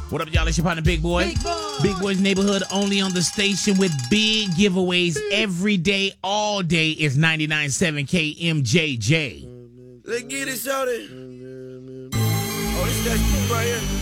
What up, y'all? It's your partner, Big Boy. Big Boy's Neighborhood, only on the station with big giveaways every day, all day. Is 99.7 KMJJ. Let's get it, shorty. Oh, this that right here.